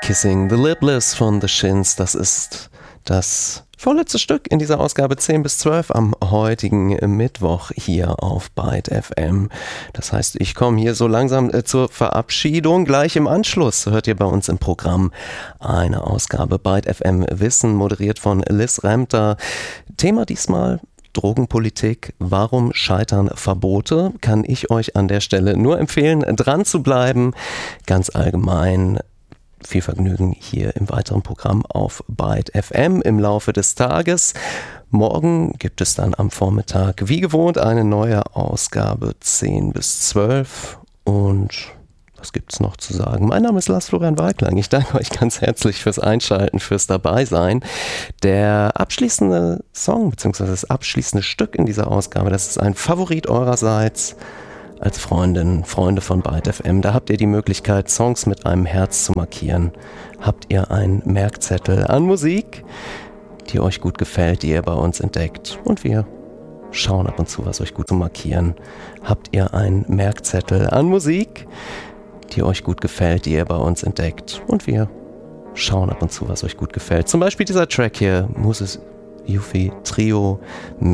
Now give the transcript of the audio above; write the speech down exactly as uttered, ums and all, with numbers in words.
Kissing the Lipless von The Shins. Das ist das vorletzte Stück in dieser Ausgabe zehn bis zwölf am heutigen Mittwoch hier auf Byte F M. Das heißt, ich komme hier so langsam äh, zur Verabschiedung. Gleich im Anschluss hört ihr bei uns im Programm eine Ausgabe Byte F M Wissen, moderiert von Liz Remter. Thema diesmal: Drogenpolitik. Warum scheitern Verbote? Kann ich euch an der Stelle nur empfehlen, dran zu bleiben. Ganz allgemein viel Vergnügen hier im weiteren Programm auf Byte F M im Laufe des Tages. Morgen gibt es dann am Vormittag wie gewohnt eine neue Ausgabe zehn bis zwölf. Und was gibt es noch zu sagen? Mein Name ist Lars Florian Weiklang. Ich danke euch ganz herzlich fürs Einschalten, fürs Dabeisein. Der abschließende Song bzw. das abschließende Stück in dieser Ausgabe, das ist ein Favorit eurerseits. Als Freundin, Freunde von Byte F M, da habt ihr die Möglichkeit, Songs mit einem Herz zu markieren. Habt ihr einen Merkzettel an Musik, die euch gut gefällt, die ihr bei uns entdeckt? Und wir schauen ab und zu, was euch gut zu markieren. Habt ihr einen Merkzettel an Musik, die euch gut gefällt, die ihr bei uns entdeckt? Und wir schauen ab und zu, was euch gut gefällt. Zum Beispiel dieser Track hier, Moses Yufi Trio